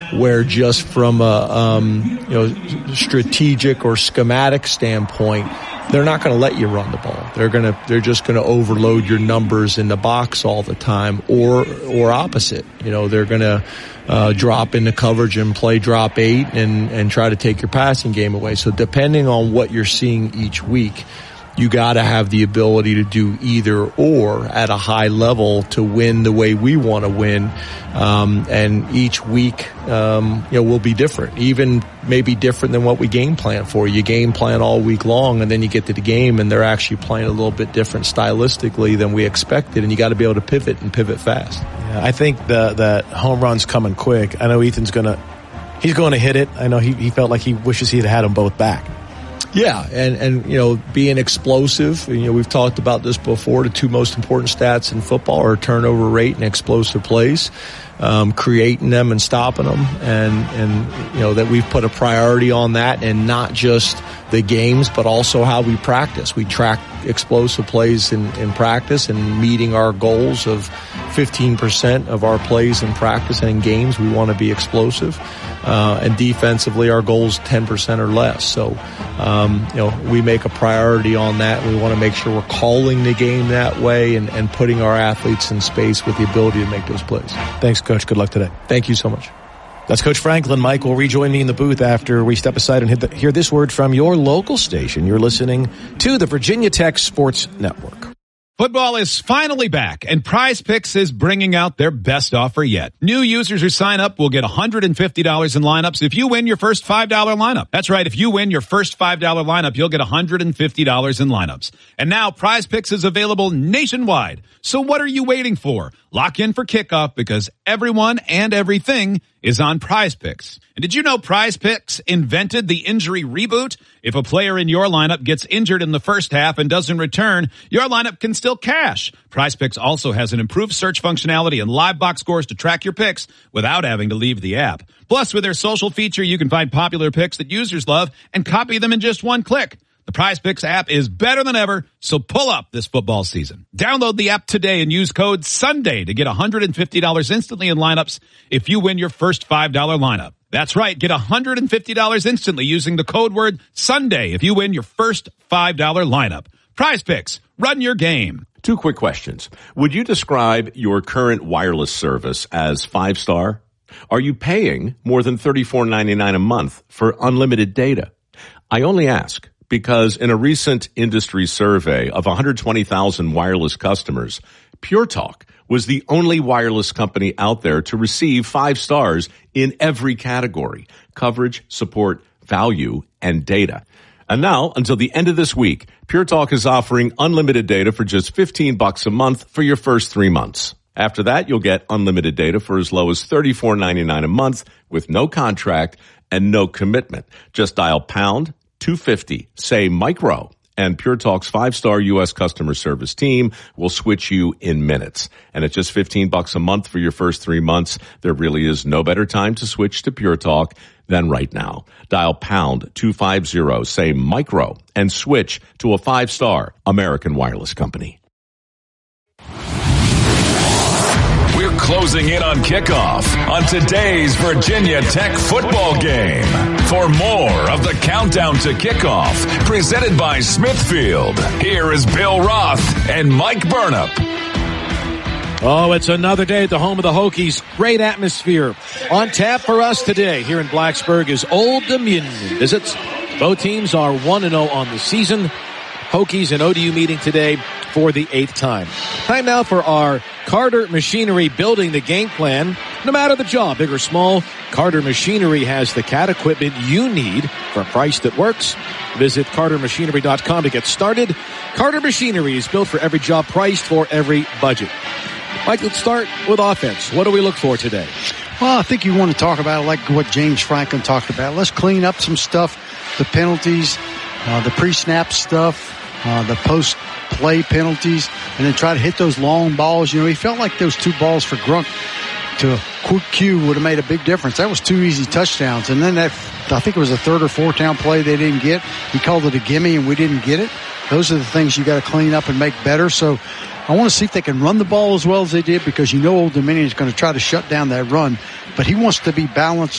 where just from a strategic or schematic standpoint, they're not going to let you run the ball. They're just going to overload your numbers in the box all the time, or opposite. They're going to drop into coverage and play drop 8 and try to take your passing game away. So depending on what you're seeing each week, you got to have the ability to do either or at a high level to win the way we want to win. And each week, will be different, even maybe different than what we game plan for. You game plan all week long, and then you get to the game and they're actually playing a little bit different stylistically than we expected. And you got to be able to pivot and pivot fast. Yeah, I think the home run's coming quick. I know Ethan's going to hit it. I know he felt like he wishes he'd had them both back. Yeah, and being explosive. We've talked about this before. The two most important stats in football are turnover rate and explosive plays. Creating them and stopping them, and that we've put a priority on that, and not just the games, but also how we practice. We track explosive plays in practice, and meeting our goals of 15% of our plays in practice and in games. We want to be explosive. And defensively, our goal is 10% or less. So, we make a priority on that. We want to make sure we're calling the game that way and putting our athletes in space with the ability to make those plays. Thanks, Coach. Good luck today. Thank you so much. That's Coach Franklin. Mike will rejoin me in the booth after we step aside and hear this word from your local station. You're listening to the Virginia Tech Sports Network. Football is finally back, and Prize Picks is bringing out their best offer yet. New users who sign up will get $150 in lineups if you win your first $5 lineup. That's right. If you win your first $5 lineup, you'll get $150 in lineups. And now Prize Picks is available nationwide. So what are you waiting for? Lock in for kickoff, because everyone and everything is on Prize Picks. And did you know Prize Picks invented the injury reboot? If a player in your lineup gets injured in the first half and doesn't return, your lineup can still cash. Prize Picks also has an improved search functionality and live box scores to track your picks without having to leave the app. Plus, with their social feature, you can find popular picks that users love and copy them in just one click. The Prize Picks app is better than ever, so pull up this football season. Download the app today and use code SUNDAY to get $150 instantly in lineups if you win your first $5 lineup. That's right, get $150 instantly using the code word SUNDAY if you win your first $5 lineup. Prize Picks, run your game. 2 quick questions. Would you describe your current wireless service as 5-star? Are you paying more than $34.99 a month for unlimited data? I only ask because in a recent industry survey of 120,000 wireless customers, Pure Talk was the only wireless company out there to receive 5 stars in every category: coverage, support, value, and data. And now, until the end of this week, Pure Talk is offering unlimited data for just $15 a month for your first 3 months. After that, you'll get unlimited data for as low as $34.99 a month with no contract and no commitment. Just dial pound 250, say micro, and Pure Talk's 5-star U.S. customer service team will switch you in minutes. And at just $15 a month for your first 3 months, there really is no better time to switch to Pure Talk than right now. Dial pound 250, say micro, and switch to a 5-star American wireless company. We're closing in on kickoff on today's Virginia Tech football game. For more of the Countdown to Kickoff, presented by Smithfield, here is Bill Roth and Mike Burnup. Oh, it's another day at the home of the Hokies. Great atmosphere. On tap for us today here in Blacksburg is Old Dominion visits. Both teams are 1-0 on the season. Hokies and ODU meeting today for the 8th time. Time now for our Carter Machinery Building the Game Plan. No matter the job, big or small, Carter Machinery has the CAT equipment you need for a price that works. Visit CarterMachinery.com to get started. Carter Machinery is built for every job, priced for every budget. Mike, let's start with offense. What do we look for today? Well, I think you want to talk about like what James Franklin talked about. Let's clean up some stuff, the penalties, the pre-snap stuff, the post-play penalties, and then try to hit those long balls. You know, he felt like those 2 balls for Grunk to a quick cue would have made a big difference. That was 2 easy touchdowns. And then that, I think it was a 3rd or 4th down play they didn't get. He called it a gimme and we didn't get it. Those are the things you got to clean up and make better. So I want to see if they can run the ball as well as they did, because you know Old Dominion is going to try to shut down that run. But he wants to be balanced